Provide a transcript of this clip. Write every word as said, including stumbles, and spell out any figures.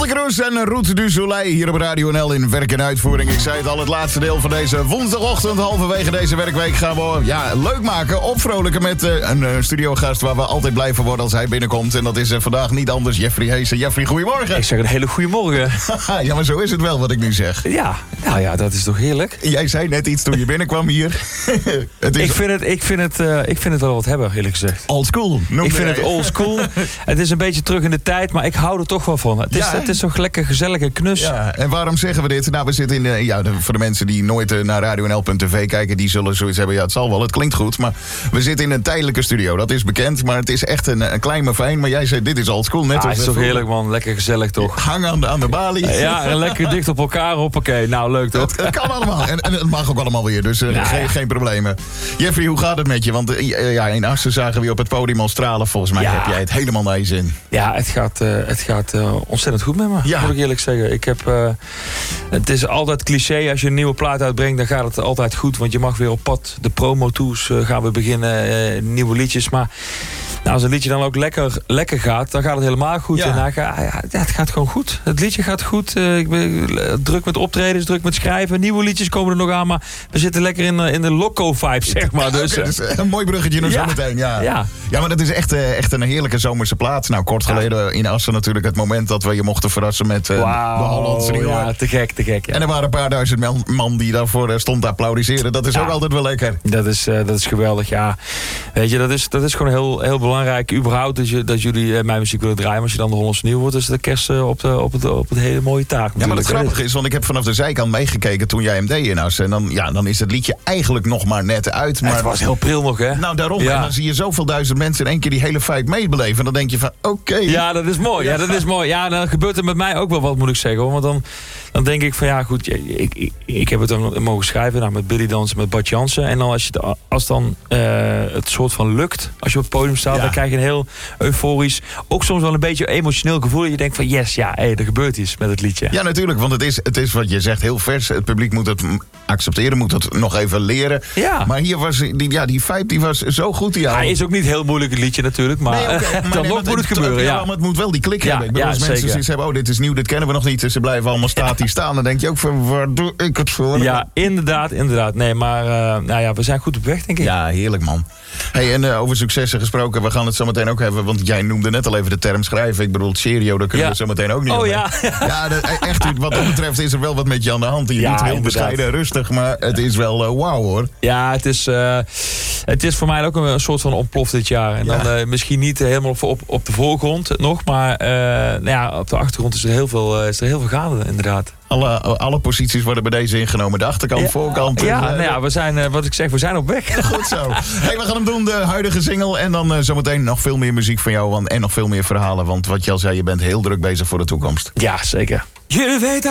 Neil de Kroes en Roet du Soleil hier op Radio N L in werk en uitvoering. Ik zei het al, het laatste deel van deze woensdagochtend. Halverwege deze werkweek gaan we ja, leuk maken, opvrolijken met uh, een uh, studiogast waar we altijd blij van worden als hij binnenkomt. En dat is uh, vandaag niet anders, Jeffrey Heesen. Jeffrey, goedemorgen. Ik zeg een hele goede morgen. Ja, maar zo is het wel wat ik nu zeg. Ja, nou ja, dat is toch heerlijk. Jij zei net iets toen je binnenkwam hier. Het is ik, vind het, ik, vind het, uh, ik vind het wel wat hebben, eerlijk gezegd. Old school. Ik vind het old school. Het is een beetje terug in de tijd, maar ik hou er toch wel van. Het is, Ja, het is toch lekker gezellig en knus. Ja, en waarom zeggen we dit? Nou, we zitten in... Uh, ja, de, voor de mensen die nooit uh, naar radio n l punt t v kijken, die zullen zoiets hebben. Ja, het zal wel, het klinkt goed. Maar we zitten in een tijdelijke studio. Dat is bekend, maar het is echt een, een klein maar fijn. Maar jij zei, dit is old school. Net Ah, als het is toch heerlijk, man. Lekker gezellig, toch? Hang aan de, aan de balie. Ja, en lekker dicht op elkaar. Hoppakee. Nou, leuk, toch? Het, het kan allemaal. En, en het mag ook allemaal weer. Dus uh, Ja, geen, ja. geen problemen. Jeffrey, hoe gaat het met je? Want uh, ja, in Assen zagen we je op het podium al stralen. Volgens mij Ja. heb jij het helemaal naar je zin. Ja, het gaat, uh, het gaat uh, ontzettend goed met me, Ja. moet ik eerlijk zeggen. Ik heb, uh, het is altijd cliché, als je een nieuwe plaat uitbrengt, dan gaat het altijd goed. Want je mag weer op pad. De promo-tours uh, gaan we beginnen, uh, nieuwe liedjes. Maar nou, als een liedje dan ook lekker, lekker gaat, dan gaat het helemaal goed. Ja. En dan ga, ja, het gaat gewoon goed. Het liedje gaat goed. Uh, ik ben uh, druk met optredens, druk met schrijven. Nieuwe liedjes komen er nog aan, maar we zitten lekker in, uh, in de loco-vibe, zeg maar. Dus, Okay, dus een mooi bruggetje nog Ja. zo meteen. Ja. Ja. Ja, maar dat is echt, uh, echt een heerlijke zomerse plaats. Nou, kort geleden in Assen natuurlijk het moment dat we je mochten verrassen met uh, Wauw, de Hollandse Nieuwe. ja, te gek, te gek. Ja. En er waren een paar duizend man, man die daarvoor uh, stond te applaudisseren. Dat is Ja. ook altijd wel lekker. Dat is, uh, dat is geweldig, ja. Weet je, dat is, dat is gewoon heel, heel belangrijk. Überhaupt dat, je, dat jullie uh, mijn muziek willen draaien. Maar als je dan de Hollandse Nieuw wordt, is de kerst uh, op, de, op, het, op het hele mooie taak. Ja, maar het natuurlijk. grappige is, want ik heb vanaf de zijkant meegekeken toen jij hem deed in Assen. En dan, ja, dan is het liedje eigenlijk nog maar net uit. Maar Het was heel pril nog, hè? Nou, daarom. Ja. En dan zie je zoveel duizend mensen in één keer die hele feit meebeleven. En dan denk je van, oké. Okay. Ja, dat is mooi. Ja, dat is mooi. Ja, dan gebeurt er met mij ook wel wat, moet ik zeggen. Hoor. Want dan, dan denk ik van, ja, goed. Ik, ik, ik heb het dan mogen schrijven. Nou, met Billy dansen, met Bart Jansen. En dan als, je, als dan uh, het soort van lukt, als je op het podium staat, Ja. dan krijg je een heel euforisch, ook soms wel een beetje emotioneel gevoel. Dat je denkt van, yes, ja, hey, er gebeurt iets met het liedje. Ja, natuurlijk. Want het is, het is wat je zegt, heel vers. Het publiek moet het accepteren, moet het nog even leren. Ja. Maar hier was die, ja, die vibe die was zo goed. Die Hij is ook niet heel moeilijk, het liedje natuurlijk. Maar, Nee, okay, maar dan nee, nog maar moet het gebeuren, ja. Maar het moet wel die klik Ja, hebben. Ik bedoel, ja, als mensen zeker. zoiets hebben, oh, dit is nieuw, dit kennen we nog niet. Dus ze blijven allemaal statisch staan. Dan denk je ook van, waar doe ik het voor? Ja, inderdaad, inderdaad. Nee, maar uh, nou ja, we zijn goed op weg, denk ik. Ja, heerlijk man. Hey, en uh, over successen gesproken, we gaan het zo meteen ook hebben. Want jij noemde net al even de term schrijven. Ik bedoel, serio, daar kunnen Ja. we zo meteen ook niet Oh omheen. ja. Ja, dat, echt, wat dat betreft is er wel wat met je aan de hand. Je Ja, doet heel inderdaad. bescheiden en rustig, maar het is wel uh, wauw hoor. Ja, het is, uh, het is voor mij ook een, een soort van ontplof dit jaar. En Ja. dan uh, misschien niet helemaal op, op, op de voorgrond nog. Maar uh, nou ja, op de achtergrond is er heel veel, uh, is er heel veel gaande, inderdaad. Alle, alle posities worden bij deze ingenomen. De achterkant, Ja. voorkant. en, Ja, uh, nou ja, we zijn, uh, wat ik zeg, we zijn op weg. Goed zo. Hey, we gaan hem doen, de huidige single. En dan uh, zometeen nog veel meer muziek van jou. Want, en nog veel meer verhalen. Want wat je al zei, je bent heel druk bezig voor de toekomst. Ja, zeker. Je weet dat